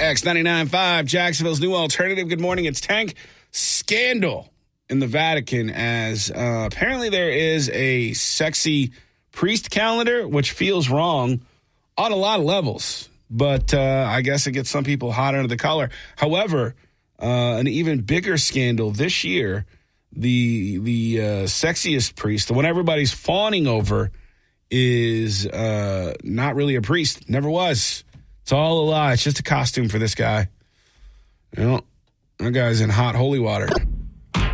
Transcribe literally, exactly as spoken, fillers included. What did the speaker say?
X ninety-nine point five, Jacksonville's new alternative. Good morning. It's Tank. Scandal in the Vatican as uh, apparently there is a sexy priest calendar, which feels wrong on a lot of levels. But uh, I guess it gets some people hot under the collar. However, uh, an even bigger scandal this year, the the uh, sexiest priest, the one everybody's fawning over, is uh, not really a priest. Never was. It's all a lie. It's just a costume for this guy. You know, that guy's in hot holy water.